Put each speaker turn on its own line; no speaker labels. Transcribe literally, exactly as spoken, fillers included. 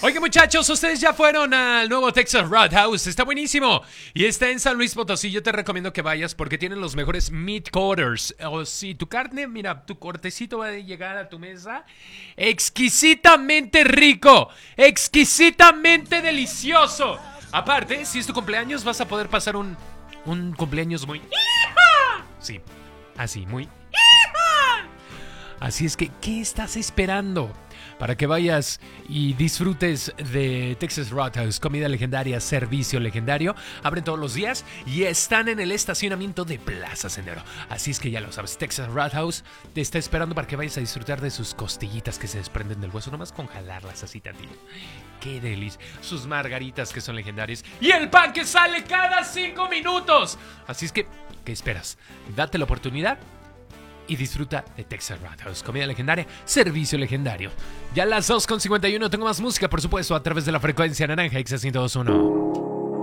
Oigan, muchachos, ustedes ya fueron al nuevo Texas Roadhouse. Está buenísimo. Y está en San Luis Potosí. Yo te recomiendo que vayas porque tienen los mejores meat quarters. O si tu carne, mira, tu cortecito va a llegar a tu mesa exquisitamente rico, exquisitamente delicioso. Aparte, si es tu cumpleaños, vas a poder pasar un, un cumpleaños muy... Sí, así, muy... Así es que, ¿qué estás esperando? Para que vayas y disfrutes de Texas Roadhouse, comida legendaria, servicio legendario. Abren todos los días y están en el estacionamiento de Plaza Sendero. Así es que ya lo sabes, Texas Roadhouse te está esperando para que vayas a disfrutar de sus costillitas que se desprenden del hueso, nomás con jalarlas así tantito. ¡Qué delicia! Sus margaritas que son legendarias y el pan que sale cada cinco minutos. Así es que, ¿qué esperas? Date la oportunidad y disfruta de Texas Roadhouse, comida legendaria, servicio legendario. Ya a las dos con cincuenta y uno tengo más música, por supuesto, a través de la frecuencia naranja X ciento dos punto uno.